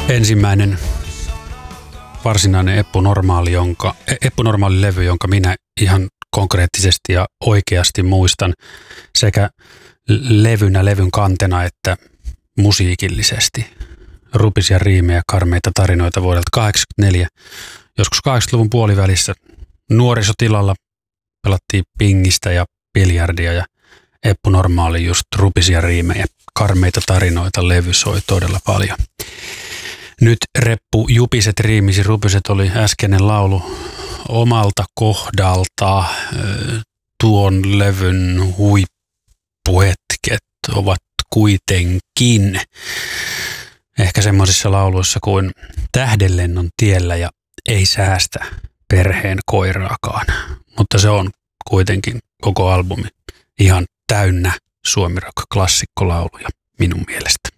Ensimmäinen varsinainen Eppu Normaali levy, jonka minä ihan konkreettisesti ja oikeasti muistan sekä levyn kantena että musiikillisesti. Rupisia riimejä, karmeita tarinoita vuodelta 1984. Joskus 80-luvun puolivälissä nuorisotilalla pelattiin pingistä ja biljardia ja Eppu Normaali just rupisia riimejä, karmeita tarinoita, levy soi todella paljon. Nyt reppu Jupiset riimisi, rupiset oli äskeinen laulu omalta kohdalta. Tuon levyn huippuhetket ovat kuitenkin ehkä semmoisissa lauluissa kuin Tähdenlennon tiellä ja Ei säästä perheen koiraakaan. Mutta se on kuitenkin koko albumi ihan täynnä suomirock-klassikkolauluja minun mielestä.